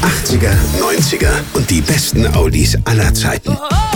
80er, 90er und die besten Oldies aller Zeiten.